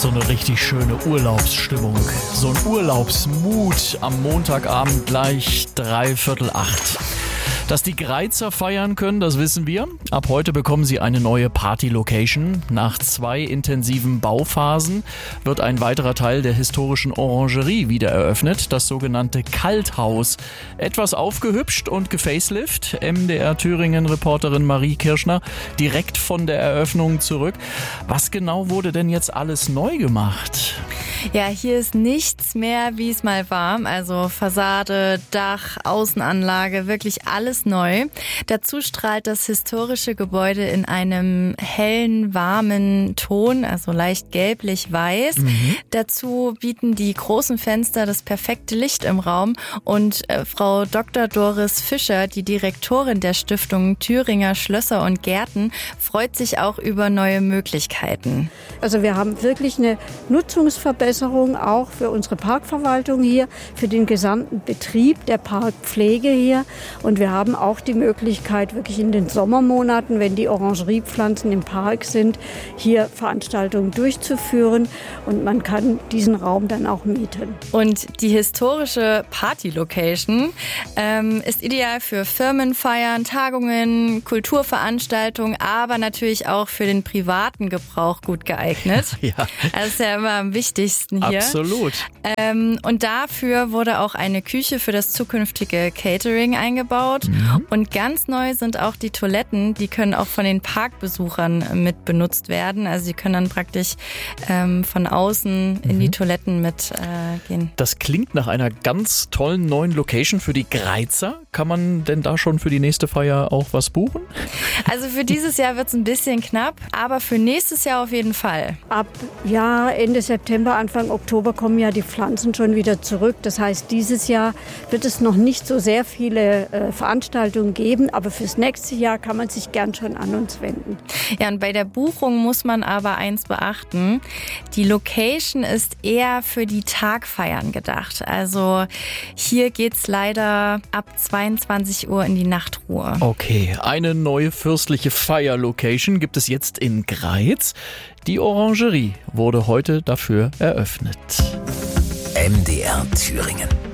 So eine richtig schöne Urlaubsstimmung. So ein Urlaubsmut am Montagabend gleich 7:45. Dass die Greizer feiern können, das wissen wir. Ab heute bekommen sie eine neue Party-Location. Nach 2 intensiven Bauphasen wird ein weiterer Teil der historischen Orangerie wieder eröffnet, das sogenannte Kalthaus. Etwas aufgehübscht und gefacelift. MDR Thüringen-Reporterin Marie Kirschner direkt von der Eröffnung zurück. Was genau wurde denn jetzt alles neu gemacht? Ja, hier ist nichts mehr, wie es mal war. Also Fassade, Dach, Außenanlage, wirklich alles neu. Dazu strahlt das historische Gebäude in einem hellen, warmen Ton, also leicht gelblich-weiß. Dazu bieten die großen Fenster das perfekte Licht im Raum. Und Frau Dr. Doris Fischer, die Direktorin der Stiftung Thüringer Schlösser und Gärten, freut sich auch über neue Möglichkeiten. Also wir haben wirklich eine Nutzungsverbesserung auch für unsere Parkverwaltung hier, für den gesamten Betrieb der Parkpflege hier. Und wir haben auch die Möglichkeit, wirklich in den Sommermonaten, wenn die Orangeriepflanzen im Park sind, hier Veranstaltungen durchzuführen. Und man kann diesen Raum dann auch mieten. Und die historische Party-Location ist ideal für Firmenfeiern, Tagungen, Kulturveranstaltungen, aber natürlich auch für den privaten Gebrauch gut geeignet. Ja. Das ist ja immer am wichtigsten hier. Absolut. Und dafür wurde auch eine Küche für das zukünftige Catering eingebaut. Und ganz neu sind auch die Toiletten. Die können auch von den Parkbesuchern mit benutzt werden. Also sie können dann praktisch von außen in die Toiletten mit gehen. Das klingt nach einer ganz tollen neuen Location für die Greizer. Kann man denn da schon für die nächste Feier auch was buchen? Also für dieses Jahr wird es ein bisschen knapp, aber für nächstes Jahr auf jeden Fall. Ab Ende September, Anfang Oktober kommen ja die Pflanzen schon wieder zurück. Das heißt, dieses Jahr wird es noch nicht so sehr viele Veranstaltungen geben, aber fürs nächste Jahr kann man sich gern schon an uns wenden. Ja, und bei der Buchung muss man aber eins beachten. Die Location ist eher für die Tagfeiern gedacht. Also hier geht's leider ab 22 Uhr in die Nachtruhe. Okay, eine neue fürstliche Feierlocation gibt es jetzt in Greiz. Die Orangerie wurde heute dafür eröffnet. MDR Thüringen.